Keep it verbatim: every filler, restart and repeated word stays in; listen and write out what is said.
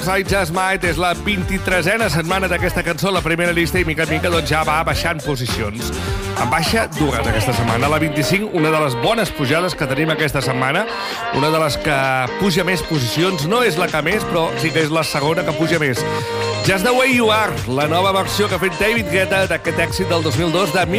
I Just Might és la vint-i-tresena setmana d'aquesta cançó, la primera llista, i mica en mica doncs, ja va baixant posicions. En baixa dues aquesta setmana. La vint-i-cinc, una de les bones pujades que tenim aquesta setmana, una de les que puja més posicions, no és la que més, però sí que és la segona que puja més. Just the Way You Are, la nova versió que ha fet David Guetta d'aquest èxit del dos mil dos de